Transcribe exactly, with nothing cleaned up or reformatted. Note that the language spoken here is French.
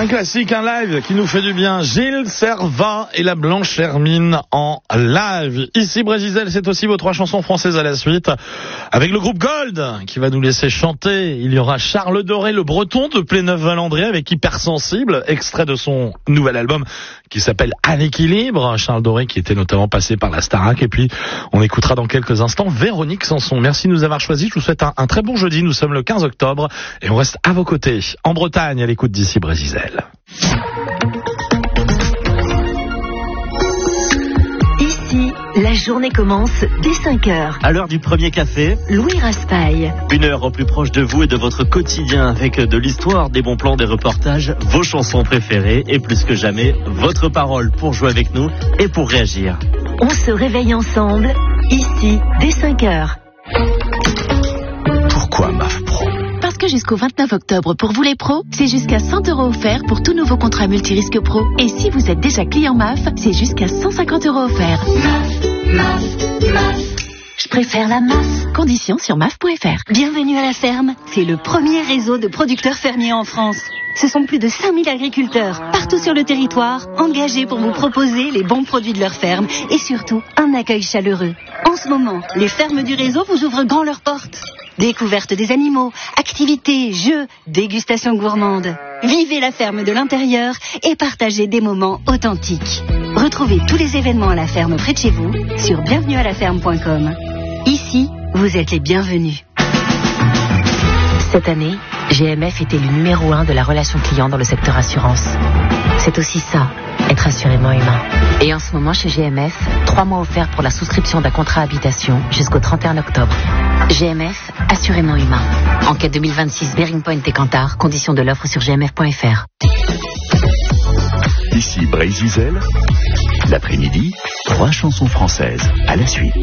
Un classique, un live qui nous fait du bien. Gilles Servat et la Blanche Hermine en live. Ici Brésil, c'est aussi vos trois chansons françaises à la suite. Avec le groupe Gold qui va nous laisser chanter. Il y aura Charles Doré, le breton de Pléneuf-Valandré avec Hypersensible, extrait de son nouvel album qui s'appelle À l'équilibre. Charles Doré qui était notamment passé par la Starac. Et puis on écoutera dans quelques instants Véronique Sanson. Merci de nous avoir choisis. Je vous souhaite un, un très bon jeudi. Nous sommes le quinze octobre et on reste à vos côtés en Bretagne à l'écoute d'ici Brésil. Ici, la journée commence dès cinq heures. À l'heure du premier café, Louis Raspail. Une heure au plus proche de vous et de votre quotidien avec de l'histoire, des bons plans, des reportages, vos chansons préférées et plus que jamais, votre parole pour jouer avec nous et pour réagir. On se réveille ensemble, ici, dès cinq heures. Pourquoi M A F Pro ? Parce que jusqu'au vingt-neuf octobre, pour vous les pros, c'est jusqu'à cent euros offerts pour tout nouveau contrat multirisque pro. Et si vous êtes déjà client M A F, c'est jusqu'à cent cinquante euros offerts. M A F, M A F, M A F. Je préfère la M A F. Conditions sur M A F point F R. Bienvenue à la ferme. C'est le premier réseau de producteurs fermiers en France. Ce sont plus de cinq mille agriculteurs, partout sur le territoire, engagés pour vous proposer les bons produits de leur ferme et surtout un accueil chaleureux. En ce moment, les fermes du réseau vous ouvrent grand leurs portes. Découverte des animaux, activités, jeux, dégustations gourmandes. Vivez la ferme de l'intérieur et partagez des moments authentiques. Retrouvez tous les événements à la ferme près de chez vous sur bienvenue à la ferme point com. Ici, vous êtes les bienvenus. Cette année, G M F était le numéro un de la relation client dans le secteur assurance. C'est aussi ça, être assurément humain. Et en ce moment, chez G M F, trois mois offerts pour la souscription d'un contrat habitation jusqu'au trente et un octobre. G M F, assurément humain. Enquête deux mille vingt-six, Bearing Point et Kantar. Conditions de l'offre sur g m f point f r. Ici Brésil, l'après-midi, trois chansons françaises à la suite.